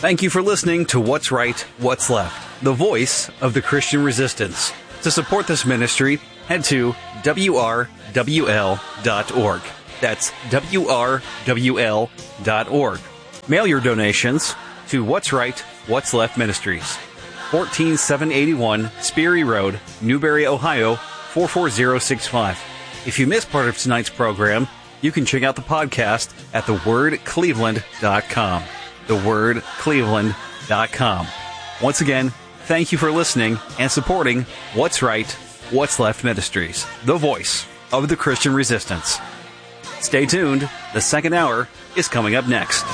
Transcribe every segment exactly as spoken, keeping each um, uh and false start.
Thank you for listening to What's Right, What's Left, the voice of the Christian resistance. To support this ministry, head to W R W L dot org. That's W R W L dot org. Mail your donations to What's Right, What's Left Ministries, fourteen seven eighty-one Sperry Road, Newberry, Ohio, four four zero six five. If you missed part of tonight's program, you can check out the podcast at the word cleveland dot com. the word cleveland dot com. Once again, thank you for listening and supporting What's Right, What's Left Ministries, the voice of the Christian resistance. Stay tuned. The second hour is coming up next.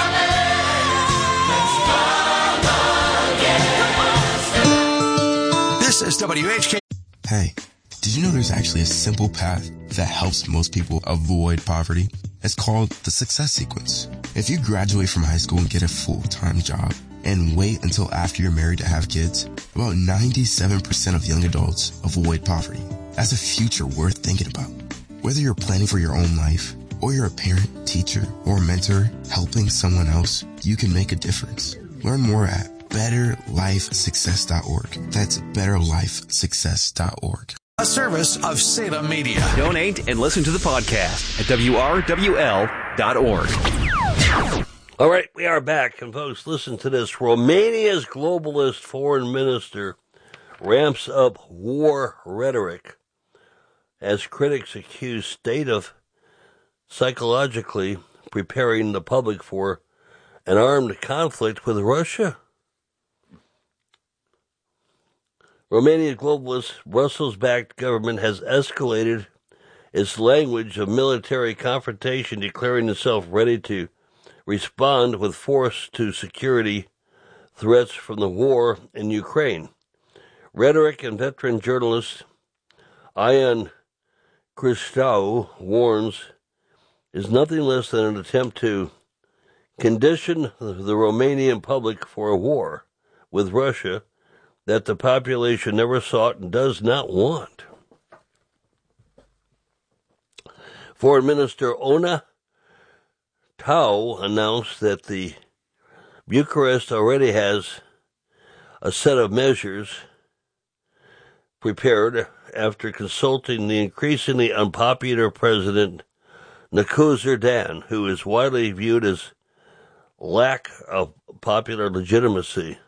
This is W H K. Hey, did you know there's actually a simple path that helps most people avoid poverty? It's called the Success Sequence. If you graduate from high school and get a full-time job and wait until after you're married to have kids, about ninety-seven percent of young adults avoid poverty. That's a future worth thinking about. Whether you're planning for your own life or you're a parent, teacher, or mentor helping someone else, you can make a difference. Learn more at better life success dot org. That's better life success dot org. A service of Salem Media. Donate and listen to the podcast at W R W L dot org. All right, we are back. And folks, listen to this. Romania's globalist foreign minister ramps up war rhetoric as critics accuse state of psychologically preparing the public for an armed conflict with Russia. Romania's globalist, Brussels-backed government has escalated its language of military confrontation, declaring itself ready to respond with force to security threats from the war in Ukraine. Rhetoric and veteran journalist Ion Christou warns is nothing less than an attempt to condition the Romanian public for a war with Russia that the population never sought and does not want. Foreign Minister Ona Tau announced that the Bucharest already has a set of measures prepared after consulting the increasingly unpopular President Nicolae Dan, who is widely viewed as lack of popular legitimacy.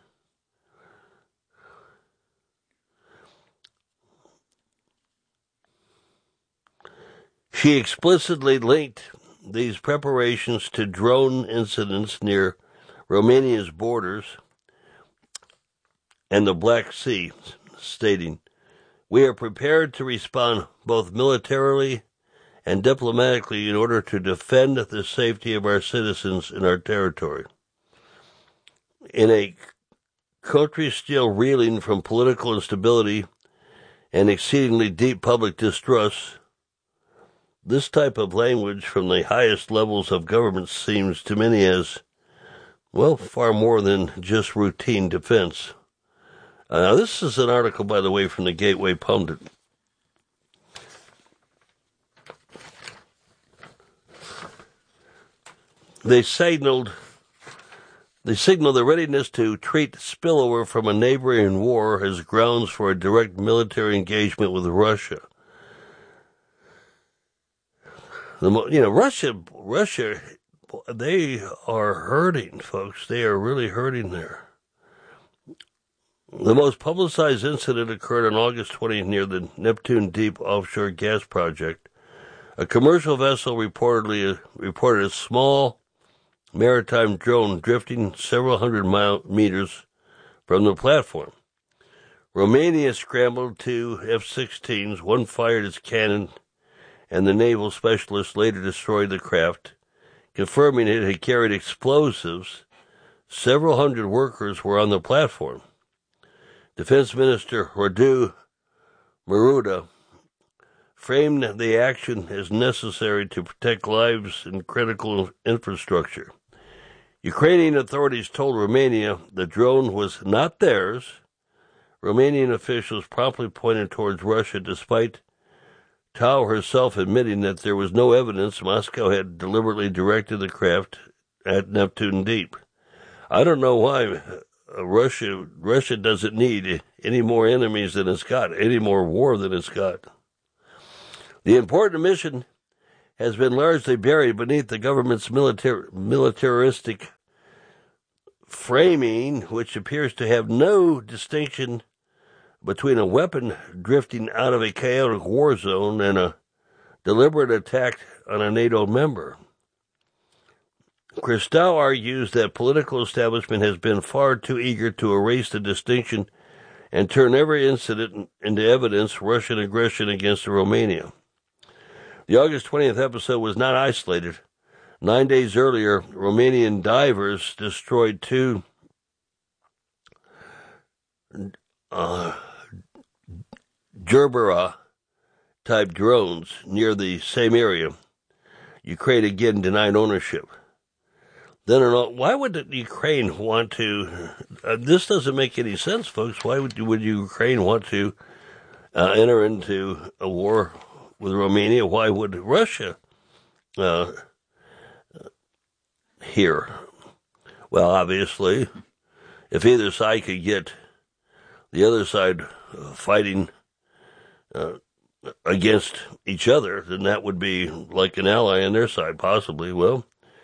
She explicitly linked these preparations to drone incidents near Romania's borders and the Black Sea, stating, "We are prepared to respond both militarily and diplomatically in order to defend the safety of our citizens in our territory." In a country still reeling from political instability and exceedingly deep public distrust, this type of language from the highest levels of government seems to many as, well, far more than just routine defense. Uh, now, this is an article, by the way, from the Gateway Pundit. They signaled, they signaled the readiness to treat spillover from a neighboring war as grounds for a direct military engagement with Russia. The, you know, Russia, Russia, they are hurting, folks. They are really hurting there. The most publicized incident occurred on August twentieth near the Neptune Deep offshore gas project. A commercial vessel reportedly reported a small maritime drone drifting several hundred mile, meters from the platform. Romania scrambled two F sixteens. One fired its cannon, and the naval specialist later destroyed the craft, confirming it had carried explosives. Several hundred workers were on the platform. Defense Minister Radu Maruda framed the action as necessary to protect lives and critical infrastructure. Ukrainian authorities told Romania the drone was not theirs. Romanian officials promptly pointed towards Russia, despite Tau herself admitting that there was no evidence Moscow had deliberately directed the craft at Neptune Deep. I don't know why uh, Russia Russia doesn't need any more enemies than it's got, any more war than it's got. The important mission has been largely buried beneath the government's militar- militaristic framing, which appears to have no distinction between a weapon drifting out of a chaotic war zone and a deliberate attack on a NATO member. Christou argues that political establishment has been far too eager to erase the distinction and turn every incident into evidence Russian aggression against Romania. The August twentieth episode was not isolated. Nine days earlier, Romanian divers destroyed two uh, Gerbera-type drones near the same area. Ukraine again denied ownership. Then, why would the Ukraine want to? Uh, this doesn't make any sense, folks. Why would would Ukraine want to uh, enter into a war with Romania? Why would Russia uh, here? Well, obviously, if either side could get the other side uh, fighting uh, against each other, then that would be like an ally on their side, possibly. Well,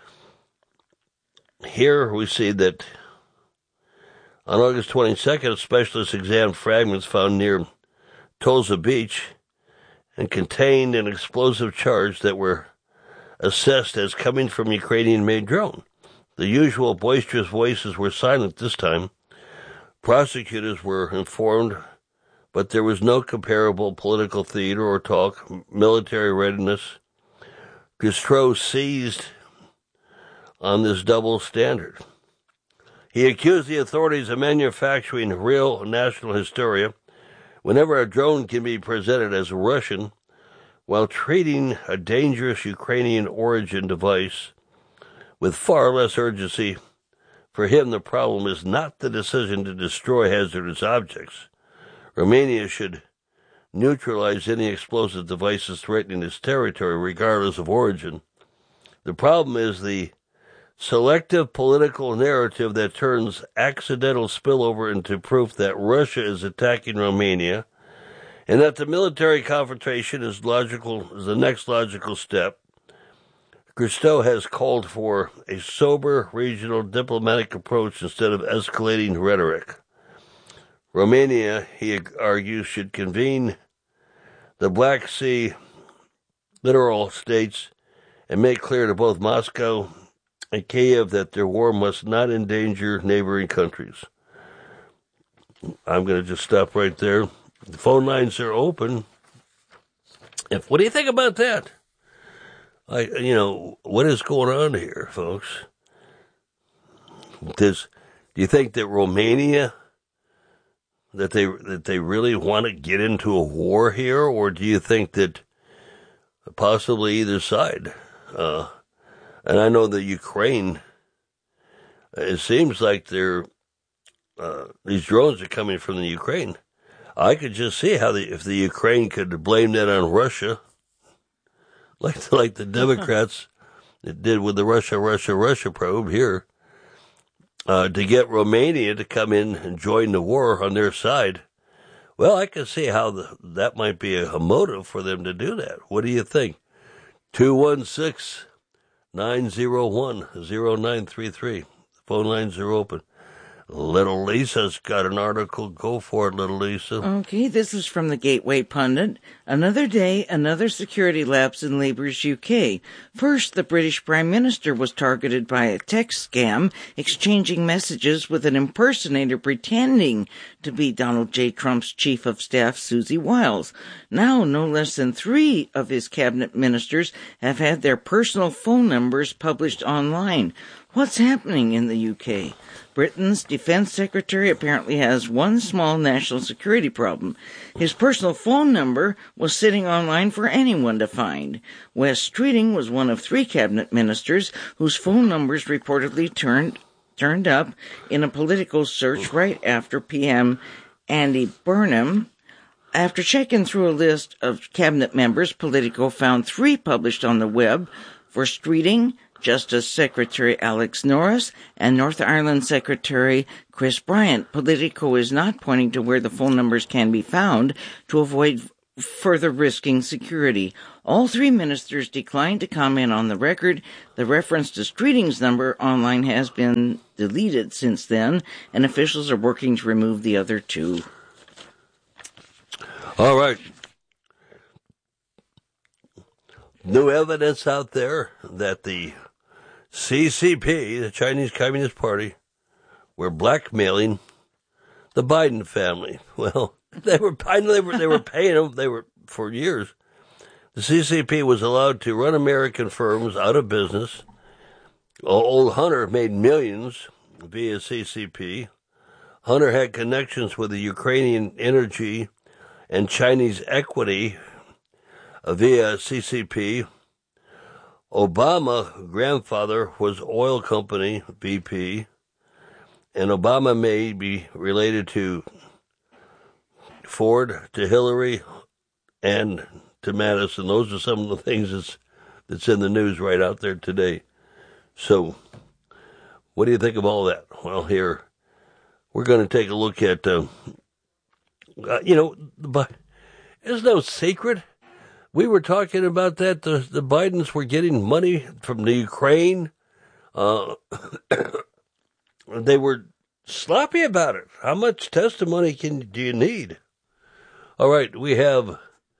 here we see that on August twenty-second, specialists examined fragments found near Tolza Beach and contained an explosive charge that were assessed as coming from Ukrainian-made drone. The usual boisterous voices were silent this time. Prosecutors were informed, but there was no comparable political theater or talk, military readiness. Christou seized on this double standard. He accused the authorities of manufacturing real national hysteria whenever a drone can be presented as Russian, while treating a dangerous Ukrainian origin device with far less urgency. For him, the problem is not the decision to destroy hazardous objects. Romania should neutralize any explosive devices threatening its territory, regardless of origin. The problem is the selective political narrative that turns accidental spillover into proof that Russia is attacking Romania, and that the military confrontation is logical is the next logical step. Christou has called for a sober regional diplomatic approach instead of escalating rhetoric. Romania, he argues, should convene the Black Sea littoral states and make clear to both Moscow and Kiev that their war must not endanger neighboring countries. I'm going to just stop right there. The phone lines are open. If what do you think about that? I, you know, what is going on here, folks? Does do you think that Romania that they that they really want to get into a war here, or do you think that possibly either side? Uh, and I know that Ukraine. It seems like they're uh, these drones are coming from the Ukraine. I could just see how the if the Ukraine could blame that on Russia. Like, like the Democrats did with the Russia, Russia, Russia probe here, uh, to get Romania to come in and join the war on their side. Well, I can see how the, that might be a, a motive for them to do that. What do you think? two one six, nine zero one, zero nine three three. The phone lines are open. Little Lisa's got an article. Go for it, Little Lisa. Okay, this is from the Gateway Pundit. Another day, another security lapse in Labour's U K. First, the British Prime Minister was targeted by a text scam, exchanging messages with an impersonator pretending to be Donald J. Trump's Chief of Staff, Susie Wiles. Now, no less than three of his cabinet ministers have had their personal phone numbers published online. What's happening in the U K? Britain's defense secretary apparently has one small national security problem. His personal phone number was sitting online for anyone to find. Wes Streeting was one of three cabinet ministers whose phone numbers reportedly turned turned up in a political search right after P M Andy Burnham. After checking through a list of cabinet members, Politico found three published on the web for Streeting, Justice Secretary Alex Norris and North Ireland Secretary Chris Bryant. Politico is not pointing to where the full numbers can be found to avoid further risking security. All three ministers declined to comment on the record. The reference to Streeting's number online has been deleted since then, and officials are working to remove the other two. All right. New evidence out there that the C C P, the Chinese Communist Party, were blackmailing the Biden family. Well, they were I know they were they were paying them. They were for years. The C C P was allowed to run American firms out of business. Old Hunter made millions via C C P. Hunter had connections with the Ukrainian energy and Chinese equity via C C P. Obama grandfather was oil company B P, and Obama may be related to Ford, to Hillary, and to Madison. Those are some of the things that's that's in the news right out there today. So, what do you think of all that? Well, here we're going to take a look at. Uh, uh, you know, but it's no secret. We were talking about that. The, the Bidens were getting money from the Ukraine. Uh, they were sloppy about it. How much testimony can do you need? All right, we have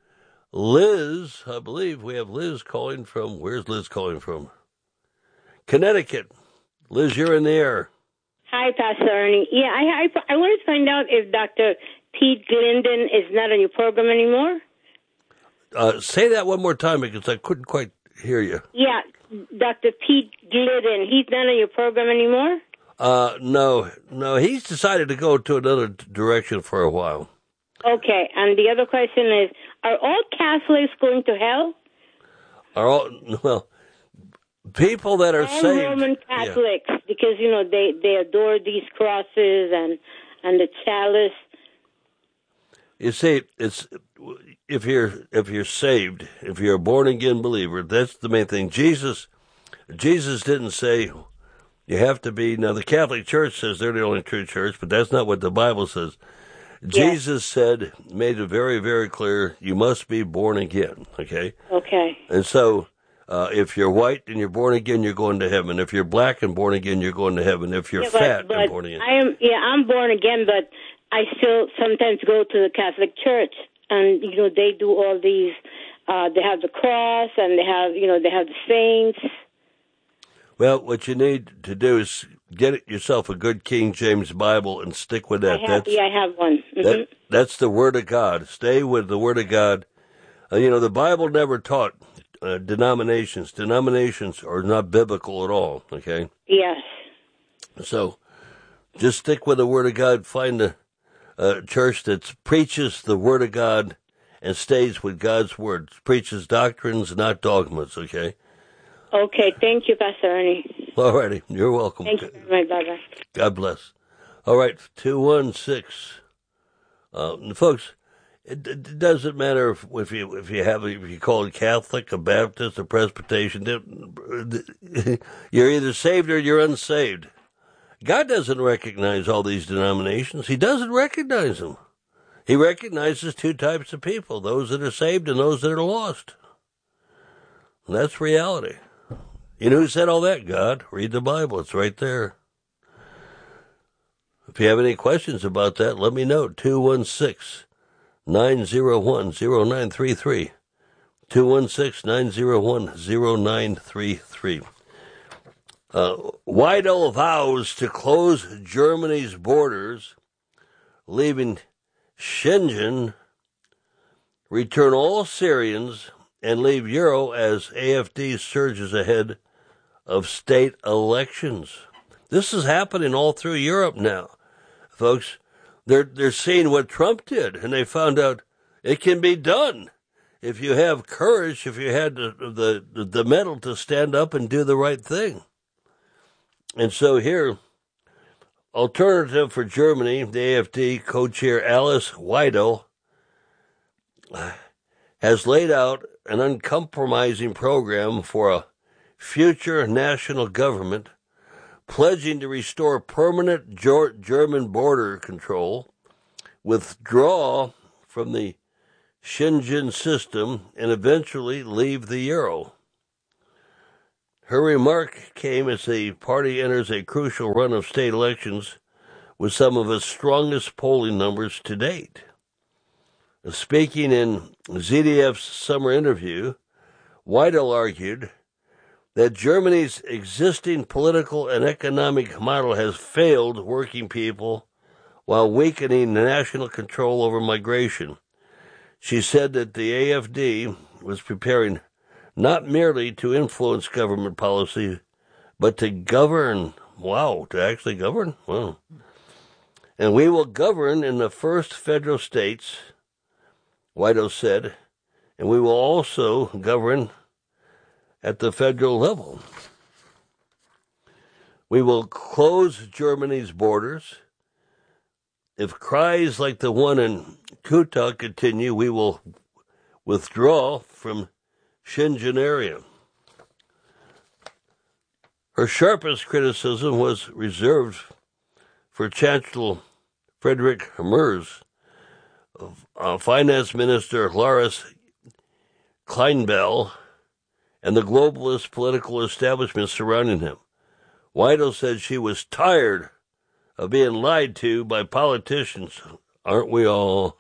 Liz. I believe we have Liz calling from. Where's Liz calling from? Connecticut. Liz, you're in the air. Hi, Pastor Ernie. Yeah, I, I, I wanted to find out if Doctor Pete Glidden is not on your program anymore. Uh, say that one more time because I couldn't quite hear you. Yeah, Doctor Pete Glidden, he's not on your program anymore? Uh, no, no, he's decided to go to another direction for a while. Okay, and the other question is, are all Catholics going to hell? Are all, well, people that are all saved. Roman Catholics, yeah. Because, you know, they, they adore these crosses and, and the chalice. You see, it's if you're if you're saved, if you're a born again believer, that's the main thing. Jesus, Jesus didn't say you have to be. Now the Catholic Church says they're the only true church, but that's not what the Bible says. Yeah. Jesus said, made it very, very clear, you must be born again. Okay. Okay. And so, uh, if you're white and you're born again, you're going to heaven. If you're black and born again, you're going to heaven. If you're yeah, but, fat but and born again, I am. Yeah, I'm born again, but I still sometimes go to the Catholic Church, and you know they do all these. Uh, they have the cross, and they have you know they have the saints. Well, what you need to do is get yourself a good King James Bible and stick with that. I have, that's, yeah, I have one. Mm-hmm. That, that's the Word of God. Stay with the Word of God. Uh, you know, the Bible never taught uh, denominations. Denominations are not biblical at all, okay? Yes. So just stick with the Word of God. Find a, a church that preaches the Word of God and stays with God's Word. Preaches doctrines, not dogmas, okay? Okay, thank you, Pastor Ernie. All righty, you're welcome. Thank you very much, Barbara. God bless. All right, two one six. Uh, folks, it, it doesn't matter if, if you if you have if you call it Catholic, a Baptist, a Presbyterian. You're either saved or you're unsaved. God doesn't recognize all these denominations. He doesn't recognize them. He recognizes two types of people: those that are saved and those that are lost. And that's reality. You know who said all that? God. Read the Bible. It's right there. If you have any questions about that, let me know. two one six, nine zero one, zero nine three three. two one six, nine zero one, zero nine three three. Uh, Weidel vows to close Germany's borders, leaving Schengen, return all Syrians, and leave Euro as A F D surges ahead of state elections. This is happening all through Europe now, folks. They're they're seeing what Trump did, and they found out it can be done if you have courage, if you had the the, the mettle to stand up and do the right thing. And so here, Alternative for Germany, the A F D co-chair Alice Weidel has laid out an uncompromising program for a future national government, pledging to restore permanent German border control, withdraw from the Schengen system, and eventually leave the euro. Her remark came as the party enters a crucial run of state elections with some of its strongest polling numbers to date. Speaking in Z D F's summer interview, Weidel argued that Germany's existing political and economic model has failed working people while weakening national control over migration. She said that the A F D was preparing not merely to influence government policy, but to govern. Wow, to actually govern? Wow. And we will govern in the first federal states, Weidel said, and we will also govern at the federal level. We will close Germany's borders. If cries like the one in Kuta continue, we will withdraw from Schengen area. Her sharpest criticism was reserved for Chancellor Friedrich Merz, uh, Finance Minister Lars Kleinbell, and the globalist political establishment surrounding him. Weidel said she was tired of being lied to by politicians, aren't we all,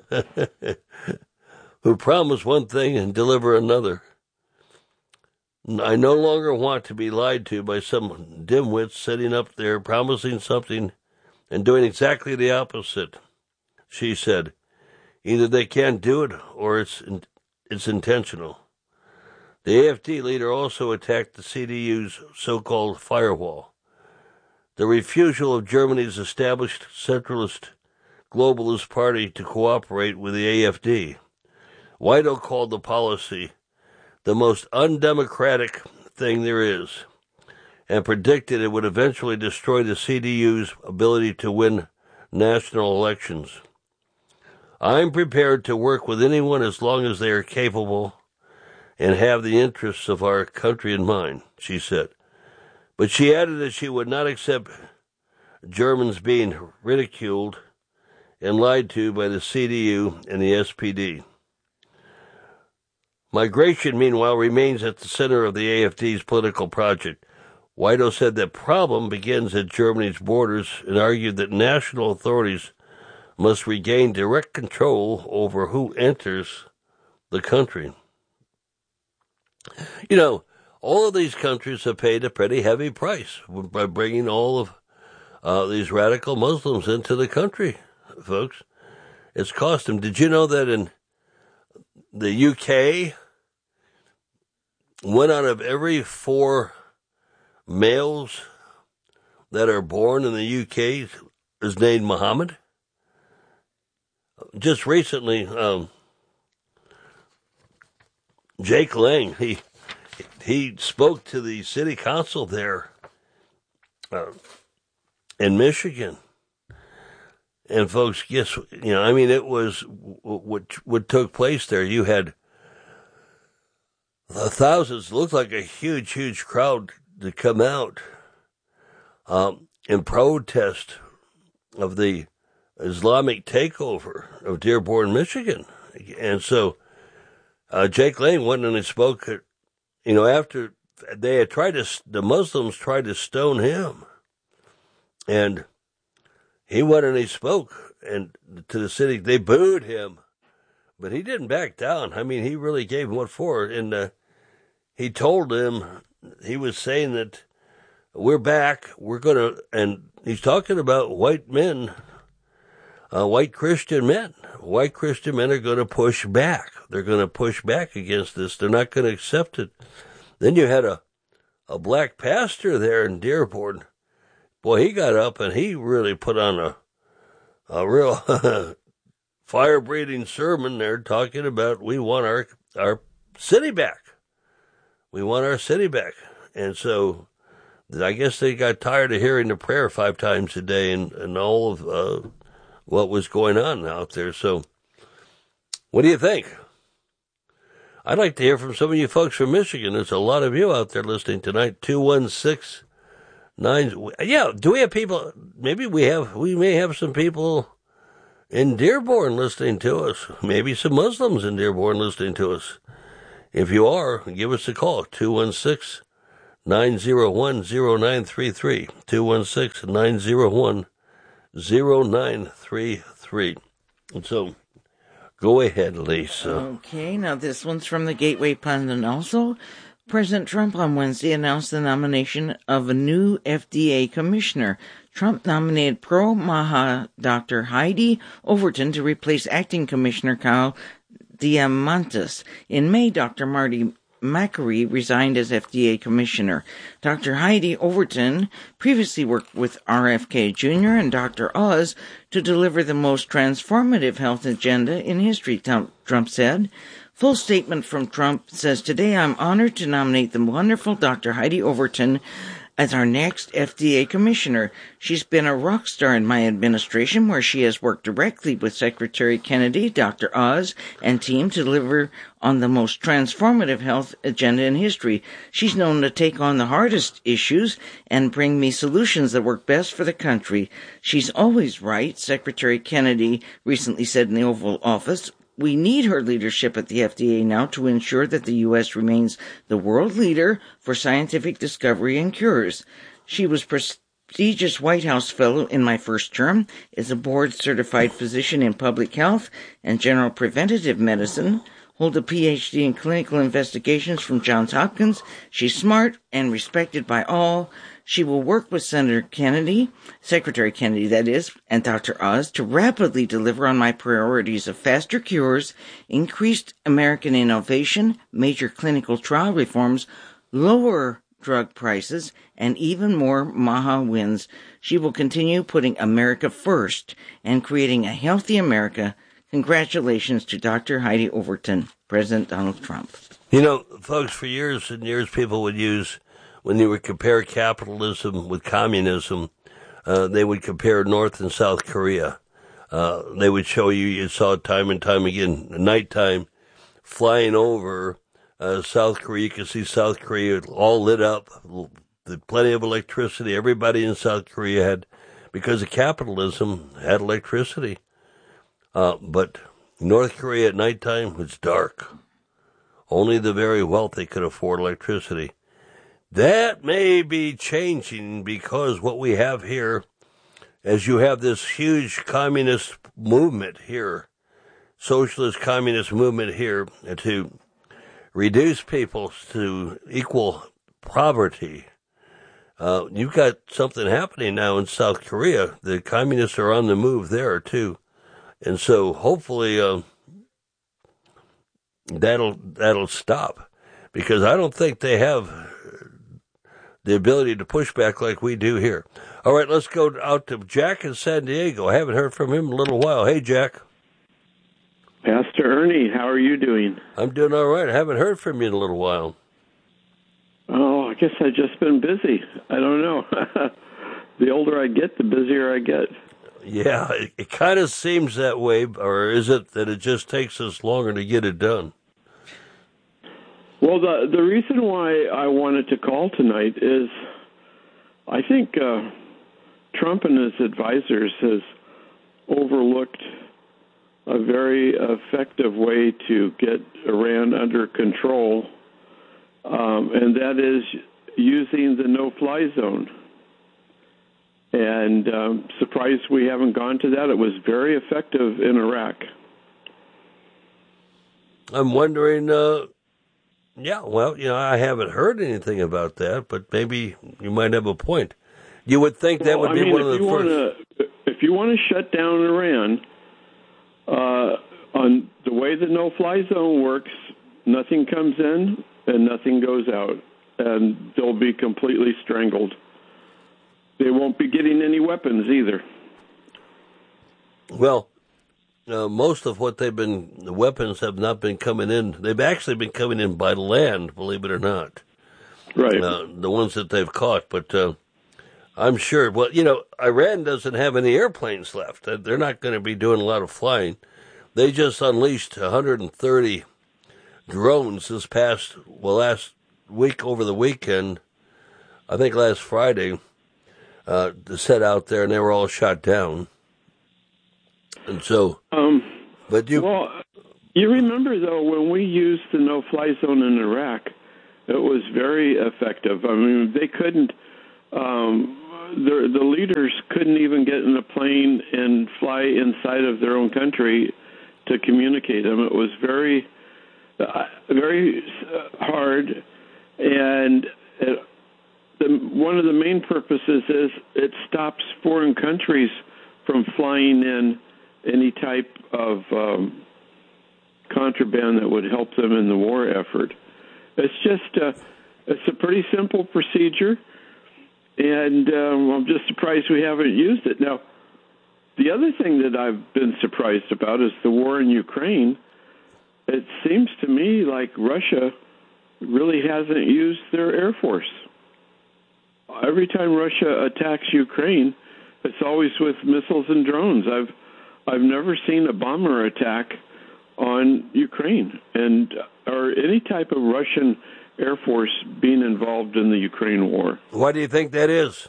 who promise one thing and deliver another. I no longer want to be lied to by some dimwits sitting up there promising something and doing exactly the opposite, she said. Either they can't do it or it's it's intentional. The A F D leader also attacked the C D U's so-called firewall, the refusal of Germany's established centralist globalist party to cooperate with the A F D. Weidel called the policy the most undemocratic thing there is, and predicted it would eventually destroy the C D U's ability to win national elections. I'm prepared to work with anyone as long as they are capable and have the interests of our country in mind, she said. But she added that she would not accept Germans being ridiculed and lied to by the C D U and the S P D. Migration, meanwhile, remains at the center of the A F D's political project. Weidel said the problem begins at Germany's borders and argued that national authorities must regain direct control over who enters the country. You know, all of these countries have paid a pretty heavy price by bringing all of uh, these radical Muslims into the country, folks. It's cost them. Did you know that in the U K, one out of every four males that are born in the U K is named Muhammad? Just recently, um, Jake Lang, he he spoke to the city council there uh, in Michigan. And folks, guess, you know, I mean, it was what what took place there. You had thousands, looked like a huge, huge crowd to come out um, in protest of the Islamic takeover of Dearborn, Michigan. And so uh, Jake Lang went and he spoke, you know, after they had tried to, the Muslims tried to stone him. And he went and he spoke and to the city. They booed him, but he didn't back down. I mean, he really gave him what for. And uh, he told them, he was saying that we're back, we're going to, and he's talking about white men, uh, white Christian men. White Christian men are going to push back. They're going to push back against this. They're not going to accept it. Then you had a, a black pastor there in Dearborn. Boy, he got up and he really put on a a real fire-breathing sermon there talking about we want our our city back. We want our city back. And so I guess they got tired of hearing the prayer five times a day and, and all of uh, what was going on out there. So what do you think? I'd like to hear from some of you folks from Michigan. There's a lot of you out there listening tonight. two one six nine Yeah, do we have people? Maybe we have. We may have some people in Dearborn listening to us. Maybe some Muslims in Dearborn listening to us. If you are, give us a call. two one six nine zero one zero nine three three. two one six nine zero one zero nine three three. And so, go ahead, Lisa. Okay, now this one's from the Gateway Pundit also. President Trump on Wednesday announced the nomination of a new F D A commissioner. Trump nominated pro-Maha Doctor Heidi Overton to replace acting Commissioner Kyle Diamandis. In May, Doctor Marty Makary resigned as F D A commissioner. Doctor Heidi Overton previously worked with R F K Junior and Doctor Oz to deliver the most transformative health agenda in history, Trump said. Full statement from Trump says, "Today I'm honored to nominate the wonderful Doctor Heidi Overton as our next F D A commissioner. She's been a rock star in my administration, where she has worked directly with Secretary Kennedy, Doctor Oz, and team to deliver on the most transformative health agenda in history. She's known to take on the hardest issues and bring me solutions that work best for the country. She's always right," Secretary Kennedy recently said in the Oval Office. "We need her leadership at the F D A now to ensure that the U S remains the world leader for scientific discovery and cures. She was prestigious White House fellow in my first term, is a board-certified physician in public health and general preventative medicine, hold a P H D in clinical investigations from Johns Hopkins. She's smart and respected by all. She will work with Senator Kennedy, Secretary Kennedy, that is, and Doctor Oz to rapidly deliver on my priorities of faster cures, increased American innovation, major clinical trial reforms, lower drug prices, and even more Maha wins. She will continue putting America first and creating a healthy America. Congratulations to Doctor Heidi Overton, President Donald Trump." You know, folks, for years and years, people would use, when they would compare capitalism with communism, uh, they would compare North and South Korea. Uh, they would show you, you saw it time and time again, at nighttime, flying over uh, South Korea. You could see South Korea all lit up, plenty of electricity. Everybody in South Korea had, because of capitalism, had electricity. Uh, but North Korea at nighttime was dark. Only the very wealthy could afford electricity. That may be changing, because what we have here, as you have this huge communist movement here, socialist communist movement here, to reduce people to equal poverty, uh, you've got something happening now in South Korea. The communists are on the move there, too. And so hopefully uh, that'll that'll stop, because I don't think they have the ability to push back like we do here. All right, let's go out to Jack in San Diego. I haven't heard from him in a little while. Hey, Jack. Pastor Ernie, how are you doing? I'm doing all right. I haven't heard from you in a little while. Oh, I guess I've just been busy. I don't know. The older I get, the busier I get. Yeah, it, it kind of seems that way, or is it that it just takes us longer to get it done? Well, the the reason why I wanted to call tonight is I think uh, Trump and his advisors has overlooked a very effective way to get Iran under control, um, and that is using the no-fly zone. And um, surprised we haven't gone to that. It was very effective in Iraq. I'm wondering, uh, yeah, well, you know, I haven't heard anything about that, but maybe you might have a point. You would think that well, would be I mean, one of the you first. Wanna, if you want to shut down Iran, uh, on the way the no-fly zone works, nothing comes in and nothing goes out, and they'll be completely strangled. They won't be getting any weapons either. Well, uh, most of what they've been, the weapons have not been coming in. They've actually been coming in by land, believe it or not. Right. Uh, the ones that they've caught. But uh, I'm sure, well, you know, Iran doesn't have any airplanes left. They're not going to be doing a lot of flying. They just unleashed one hundred thirty drones this past, well, last week over the weekend, I think last Friday, uh, to set out there, and they were all shot down. And so, um, but you... Well, you remember, though, when we used the no-fly zone in Iraq, it was very effective. I mean, they couldn't, um, the, the leaders couldn't even get in a plane and fly inside of their own country to communicate them. It was very, uh, very hard, and it, the, one of the main purposes is it stops foreign countries from flying in any type of um, contraband that would help them in the war effort. It's just uh, it's a pretty simple procedure, and um, I'm just surprised we haven't used it. Now, the other thing that I've been surprised about is the war in Ukraine. It seems to me like Russia really hasn't used their Air Force. Every time Russia attacks Ukraine, it's always with missiles and drones. I've I've never seen a bomber attack on Ukraine, and or any type of Russian Air Force being involved in the Ukraine war. Why do you think that is?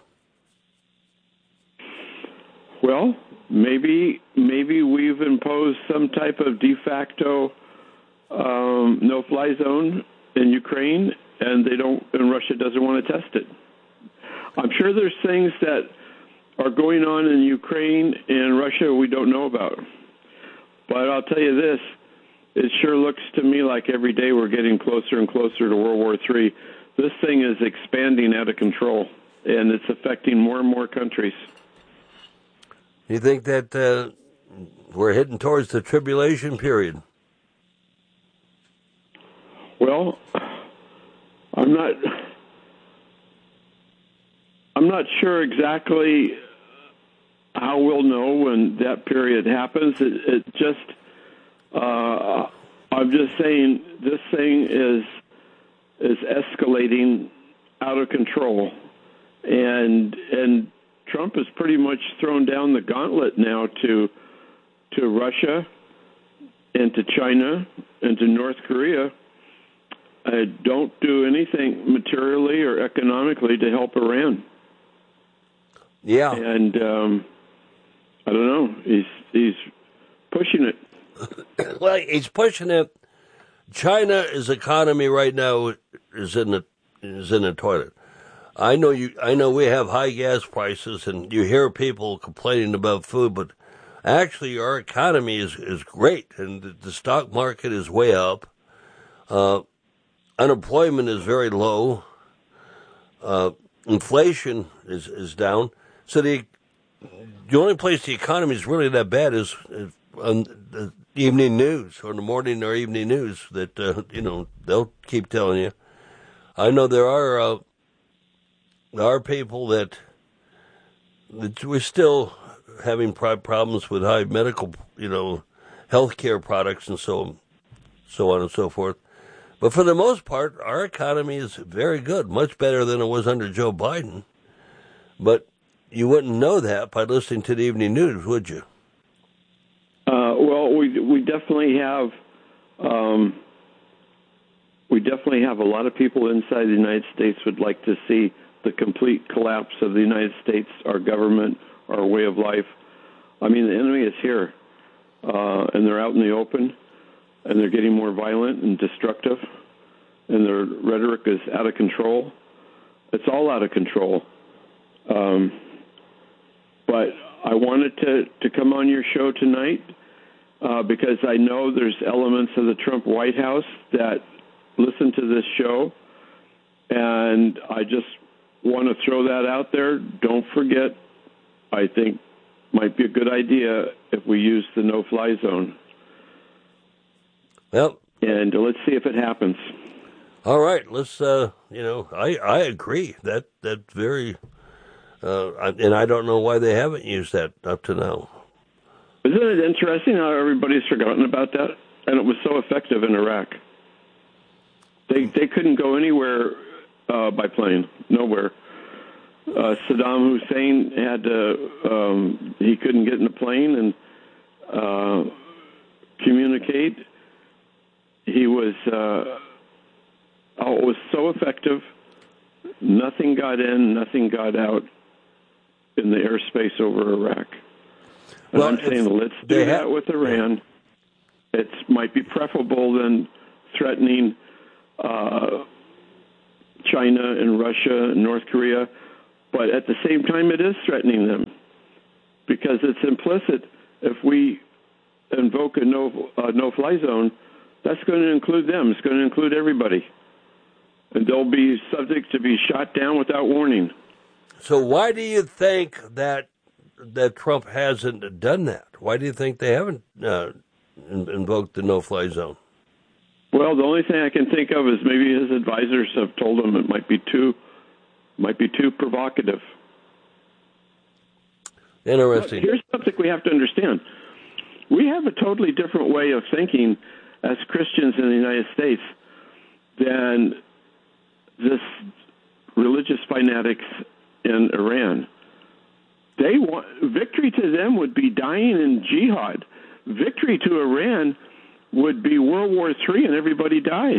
Well, maybe maybe we've imposed some type of de facto um, no-fly zone in Ukraine, and they don't, and Russia doesn't want to test it. I'm sure there's things that are going on in Ukraine and Russia we don't know about. But I'll tell you this, it sure looks to me like every day we're getting closer and closer to World War Three. This thing is expanding out of control, and it's affecting more and more countries. You think that uh, we're heading towards the tribulation period? Well, I'm not... I'm not sure exactly how we'll know when that period happens. It, it just, uh, I'm just saying this thing is is escalating out of control, and and Trump has pretty much thrown down the gauntlet now to to Russia and to China and to North Korea. Uh, don't do anything materially or economically to help Iran. Yeah, and um, I don't know. He's he's pushing it. Well, he's pushing it. China's economy right now is in the is in the toilet. I know you. I know we have high gas prices, and you hear people complaining about food, but actually, our economy is, is great, and the, the stock market is way up. Uh, unemployment is very low. Uh, inflation is is down. So the the only place the economy is really that bad is, is on the evening news or the morning or evening news that, uh, you know, they'll keep telling you. I know there are, uh, there are people that, that we're still having problems with high medical, you know, healthcare products and so, so on and so forth. But for the most part, our economy is very good, much better than it was under Joe Biden. But you wouldn't know that by listening to the evening news, would you? Uh, well, we we definitely have um, we definitely have a lot of people inside the United States would like to see the complete collapse of the United States, our government, our way of life. I mean, the enemy is here, uh, and they're out in the open, and they're getting more violent and destructive, and their rhetoric is out of control. It's all out of control. Um, but I wanted to, to come on your show tonight uh, because I know there's elements of the Trump White House that listen to this show, and I just want to throw that out there. Don't forget, I think might be a good idea if we use the no-fly zone. Well, and let's see if it happens. All right, let's. Uh, you know, I, I agree that that's very, uh, and I don't know why they haven't used that up to now. Isn't it interesting how everybody's forgotten about that? And it was so effective in Iraq. They they couldn't go anywhere uh, by plane, nowhere. Uh, Saddam Hussein had to. Um, he couldn't get in a plane and uh, communicate. he was, uh, oh, it was so effective. Nothing got in, nothing got out in the airspace over Iraq. And Well, I'm saying, let's do that have, with Iran. It might be preferable than threatening uh, China and Russia and North Korea, but at the same time, it is threatening them because it's implicit. If we invoke a no uh, no-fly zone, that's going to include them. It's going to include everybody, and they'll be subject to be shot down without warning. So why do you think that that Trump hasn't done that? Why do you think they haven't uh, invoked the no-fly zone? Well, the only thing I can think of is maybe his advisors have told him it might be too might be too provocative. Interesting. But here's something we have to understand. We have a totally different way of thinking as Christians in the United States than this religious fanatics in Iran. They want victory to them would be dying in jihad. Victory to Iran would be World War Three and everybody dies.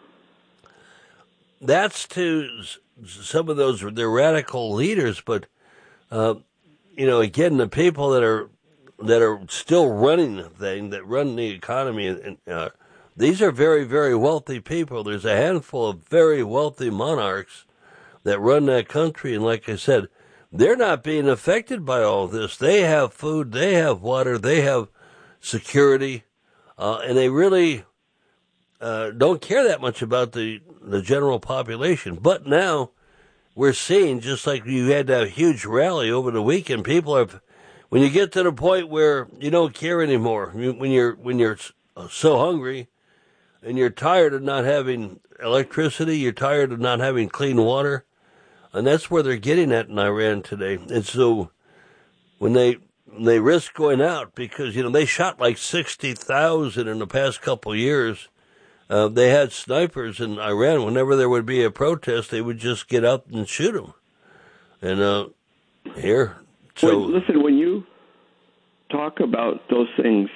That's to some of those the radical leaders, but uh, you know, again, the people that are that are still running the thing, that run the economy, and uh, these are very, very wealthy people. There's a handful of very wealthy monarchs that run that country, and like I said, they're not being affected by all of this. They have food, they have water, they have security, uh, and they really uh, don't care that much about the, the general population. But now we're seeing, just like you had that huge rally over the weekend, people are, when you get to the point where you don't care anymore, when you're when you're so hungry and you're tired of not having electricity, you're tired of not having clean water, and that's where they're getting at in Iran today. And so when they when they risk going out, because you know they shot like sixty thousand in the past couple of years. Uh, they had snipers in Iran. Whenever there would be a protest, they would just get up and shoot them. And uh, here, so Wait, listen, when you talk about those things,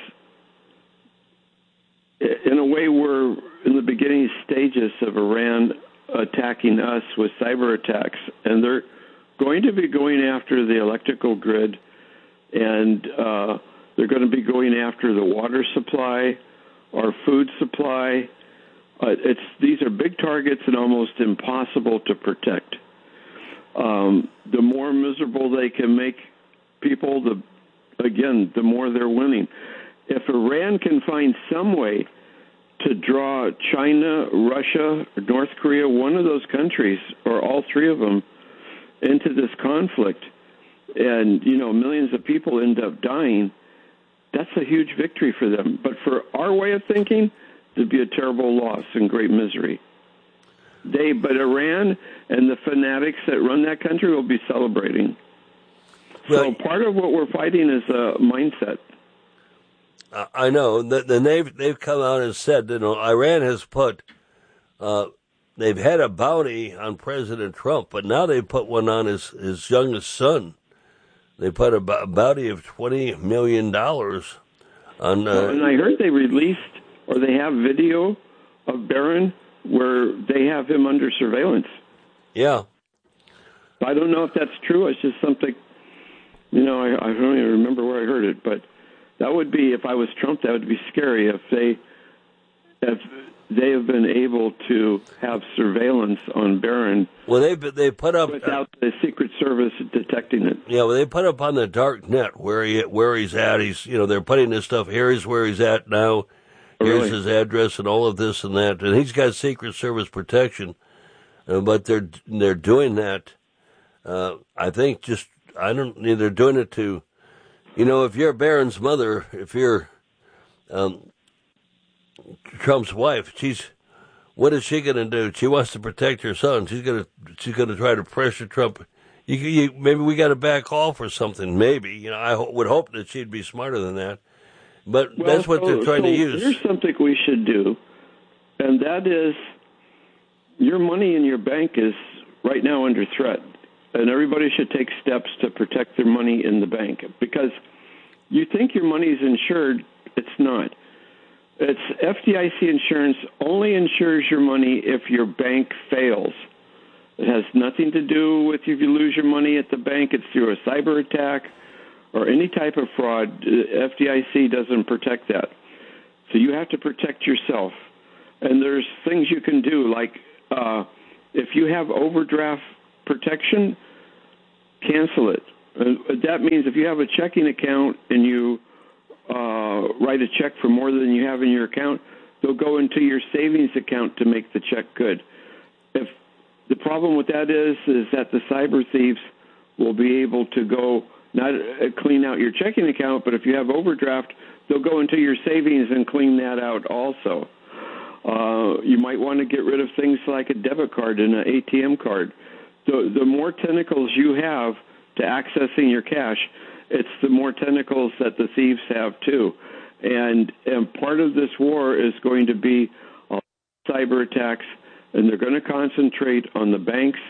in a way, we're in the beginning stages of Iran attacking us with cyber attacks, and they're going to be going after the electrical grid, and uh, they're going to be going after the water supply, our food supply. Uh, it's these are big targets and almost impossible to protect. Um, the more miserable they can make people, the again, the more they're winning. If Iran can find some way to draw China, Russia, North Korea, one of those countries, or all three of them, into this conflict, and you know millions of people end up dying, that's a huge victory for them. But for our way of thinking, it'd be a terrible loss and great misery. They, but Iran and the fanatics that run that country will be celebrating. Well, so part of what we're fighting is a mindset. I know that the they've they've come out and said, you know, Iran has put, uh, they've had a bounty on President Trump, but now they put one on his his youngest son. They put a, a bounty of twenty million dollars on. Uh, well, and I heard they released, or they have video of Barron where they have him under surveillance. Yeah. I don't know if that's true. It's just something, you know, I, I don't even remember where I heard it, but that would be, if I was Trump, that would be scary if they, if they have been able to have surveillance on Barron. Well, they they put up without the Secret Service detecting it. Yeah, well, they put up on the dark net where he where he's at. He's you know they're putting this stuff. Here's where he's at now. Here's Really? his address and all of this and that. And he's got Secret Service protection, uh, but they're they're doing that. Uh, I think just I don't. They're doing it to, you know, if you're Barron's mother, if you're um, Trump's wife, she's what is she going to do? She wants to protect her son. She's going to she's going to try to pressure Trump. You, you, maybe we got to back off or something. Maybe you know I ho- would hope that she'd be smarter than that. But Well, that's what so, they're trying so to use. Here's something we should do, and that is your money in your bank is right now under threat, and everybody should take steps to protect their money in the bank because you think your money is insured. It's not. It's F D I C insurance only insures your money if your bank fails. It has nothing to do with if you lose your money at the bank. It's through a cyber attack or any type of fraud. F D I C doesn't protect that. So you have to protect yourself. And there's things you can do, like uh, if you have overdraft protection, cancel it. Uh, that means if you have a checking account and you uh, write a check for more than you have in your account, they'll go into your savings account to make the check good. If the problem with that is, is that the cyber thieves will be able to go not uh, clean out your checking account, but if you have overdraft, they'll go into your savings and clean that out also. Uh, you might want to get rid of things like a debit card and an A T M card. The, the more tentacles you have to accessing your cash, it's the more tentacles that the thieves have too. And, and part of this war is going to be uh, cyber attacks, and they're going to concentrate on the banks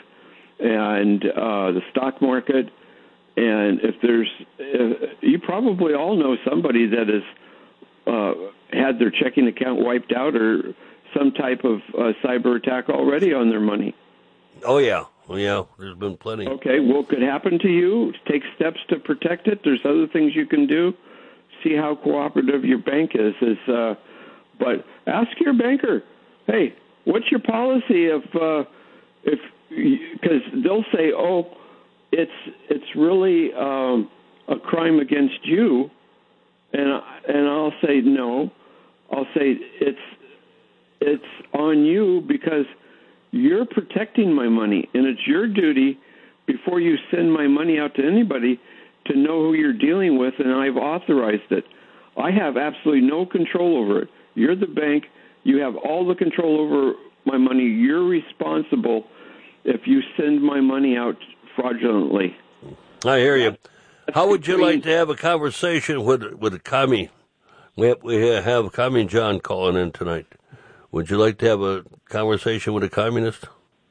and uh, the stock market. And if there's, uh, you probably all know somebody that has uh, had their checking account wiped out or some type of uh, cyber attack already on their money. Oh, yeah. Oh, yeah. There's been plenty. Okay, well, it could happen to you. Take steps to protect it. There's other things you can do. See how cooperative your bank is. is uh, but ask your banker, hey, what's your policy if, uh, if, because they'll say, oh, it's it's really um, a crime against you, and and I'll say no. I'll say it's it's on you because you're protecting my money, and it's your duty before you send my money out to anybody to know who you're dealing with, and I've authorized it. I have absolutely no control over it. You're the bank. You have all the control over my money. You're responsible if you send my money out fraudulently. I hear you. How would you like to have a conversation with with a commie? We have, we have Commie John calling in tonight. Would you like to have a conversation with a communist?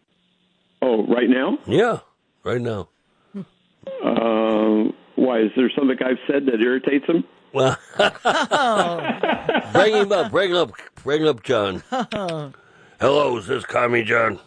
Oh, right now? Yeah, right now. Uh, why? Is there something I've said that irritates him? Well, bring him up, bring up, bring up John. Hello, is this Commie John?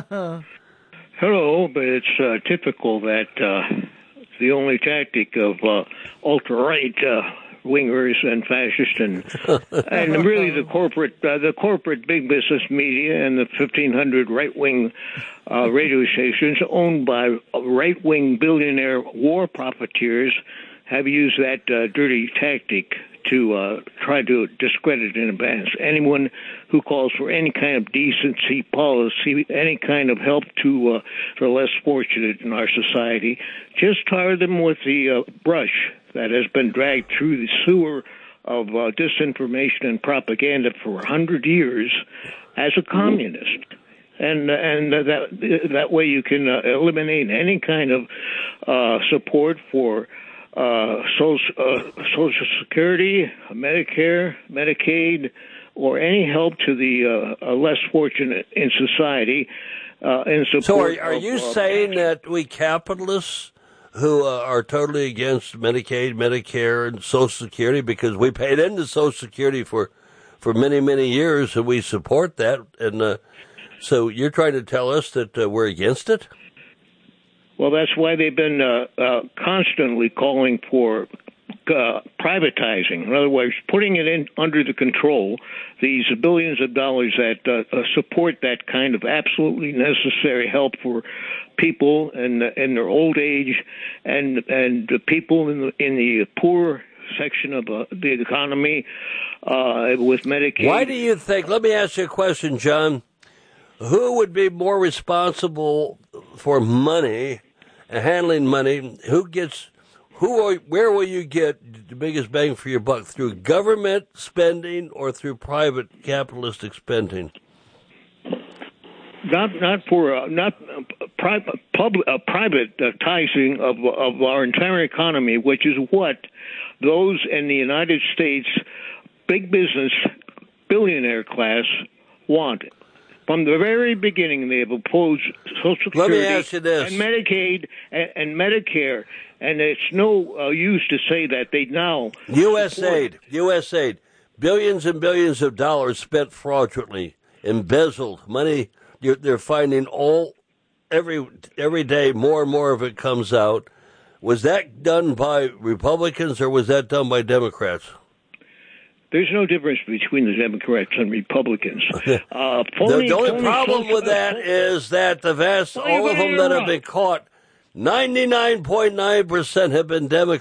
Hello, but it's uh, typical that uh, the only tactic of uh, ultra-right uh, wingers and fascists and and really the corporate uh, the corporate big business media and the fifteen hundred right-wing uh, radio stations owned by right-wing billionaire war profiteers have used that uh, dirty tactic to uh, try to discredit in advance anyone who calls for any kind of decency policy, any kind of help to uh, the less fortunate in our society. Just tar them with the uh, brush that has been dragged through the sewer of uh, disinformation and propaganda for a hundred years as a communist. And and that that way you can uh, eliminate any kind of uh, support for Uh, social, uh, Social Security, Medicare, Medicaid, or any help to the uh, uh, less fortunate in society. Uh, in support so, are, are of, you uh, saying that we capitalists who uh, are totally against Medicaid, Medicare, and Social Security, because we paid into Social Security for for many, many years, and we support that, and uh, so you're trying to tell us that uh, we're against it? Well, that's why they've been uh, uh, constantly calling for uh, privatizing. In other words, putting it in under the control, these billions of dollars that uh, uh, support that kind of absolutely necessary help for people in, in their old age and and the people in the, in the poor section of uh, the economy uh, with Medicaid. Why do you think, let me ask you a question, John, who would be more responsible for money and handling money? Who gets, who, are, where will you get the biggest bang for your buck? Through government spending or through private capitalistic spending? Not, not for uh, not uh, private public uh, privatizing of of our entire economy, which is what those in the United States big business billionaire class want. From the very beginning, they have opposed Social Security Let me ask you this. and Medicaid and, and Medicare, and it's no uh, use to say that they now U S support. aid, U S aid. billions and billions of dollars spent fraudulently, embezzled money. You're, they're finding all every every day more and more of it comes out. Was that done by Republicans or was that done by Democrats? There's no difference between the Democrats and Republicans. Uh, the, phony, the only phony problem social, with that is that the vast, all of them that have been caught, ninety-nine point nine percent have been Democrats.